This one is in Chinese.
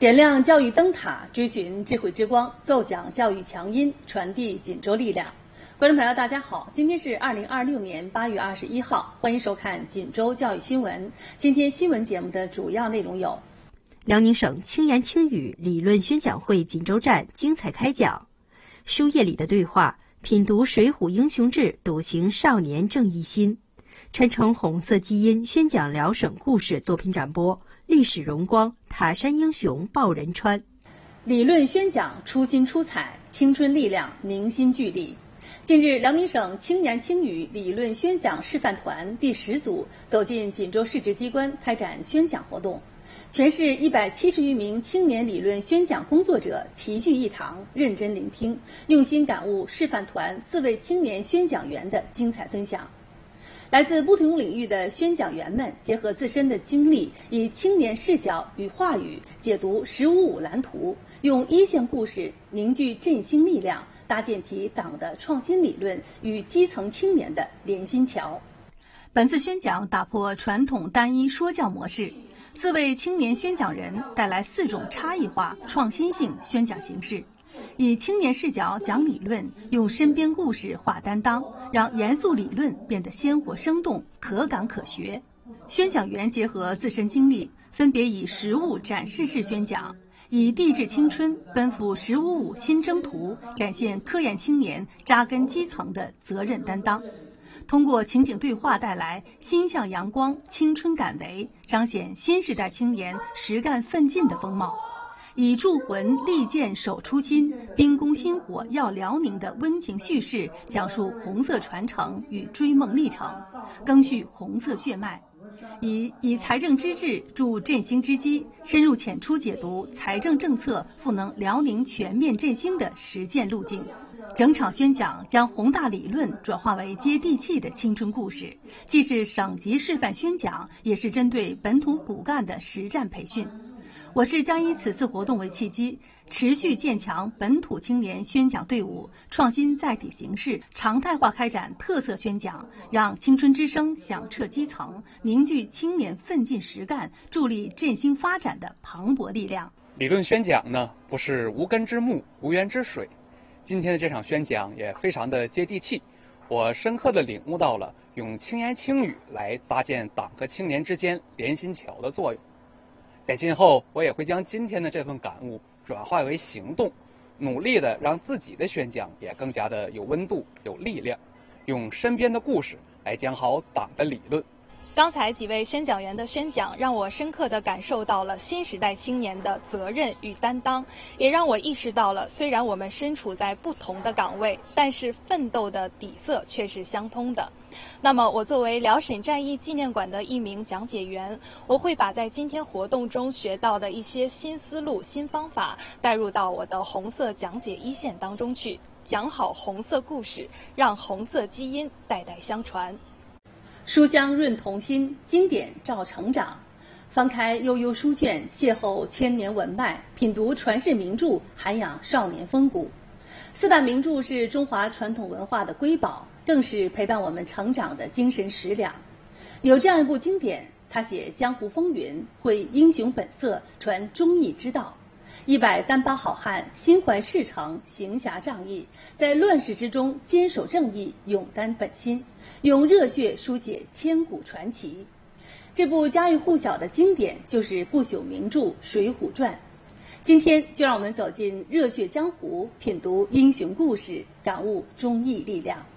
点亮教育灯塔，追寻智慧之光，奏响教育强音，传递锦州力量。观众朋友，大家好，今天是2026年8月21号，欢迎收看锦州教育新闻。今天新闻节目的主要内容有： 辽宁省轻言轻语理论宣讲会锦州站精彩开讲，书页里的对话，品读《水浒英雄志》，笃行少年正义心，传承红色基因，宣讲辽省故事作品展播，历史荣光，塔山英雄报仁川。 理论宣讲出新出彩，青春力量凝心聚力。近日，辽宁省轻言轻语理论宣讲示范团第10组走进锦州市直机关开展宣讲活动。全市170余名青年理论宣讲工作者齐聚一堂，认真聆听，用心感悟示范团4位青年宣讲员的精彩分享。来自不同领域的宣讲员们结合自身的经历，以青年视角与话语解读“十五五”蓝图，用一线故事凝聚振兴力量，搭建起党的创新理论与基层青年的连心桥。本次宣讲打破传统单一说教模式，4位青年宣讲人带来4种差异化、创新性宣讲形式，以青年视角讲理论，用身边故事化担当，让严肃理论变得鲜活生动、可感可学。宣讲员结合自身经历，分别以实物展示式宣讲，以地质青春奔赴“15·5”新征途，展现科研青年扎根基层的责任担当。通过情景对话带来心向阳光、青春敢为，彰显新时代青年实干奋进的风貌。以铸魂利剑守初心，兵工薪火耀辽宁的温情叙事，讲述红色传承与追梦历程，赓续红色血脉。以财政支治助振兴之基，深入浅出解读财政政策赋能辽宁全面振兴的实践路径。整场宣讲将宏大理论转化为接地气的青春故事，既是省级示范宣讲，也是针对本土骨干的实战培训。我市将以此次活动为契机，持续建强本土青年宣讲队伍，创新载体形式，常态化开展特色宣讲，让青春之声响彻基层，凝聚青年奋进实干，助力振兴发展的磅礴力量。 理论宣讲呢，不是无根之木、无源之水。今天的这场宣讲也非常的接地气，我深刻地领悟到了用轻言轻语来搭建党和青年之间连心桥的作用。在今后，我也会将今天的这份感悟转化为行动，努力的让自己的宣讲也更加的有温度、有力量，用身边的故事来讲好党的理论。 刚才几位宣讲员的宣讲，让我深刻地感受到了新时代青年的责任与担当，也让我意识到了，虽然我们身处在不同的岗位，但是奋斗的底色却是相通的。那么，我作为辽沈战役纪念馆的一名讲解员，我会把在今天活动中学到的一些新思路、新方法带入到我的红色讲解一线当中去，讲好红色故事，让红色基因代代相传。 书香润童心，经典照成长。翻开悠悠书卷，邂逅千年文脉，品读传世名著，涵养少年风骨。4大名著是中华传统文化的瑰宝，更是陪伴我们成长的精神食粮。有这样一部经典，它写江湖风云，绘英雄本色，传忠义之道。100单八好汉心怀赤诚，行侠仗义，在乱世之中坚守正义，勇担本心，用热血书写千古传奇。这部家喻户晓的经典就是不朽名著《水浒传》。今天就让我们走进热血江湖，品读英雄故事，感悟忠义力量。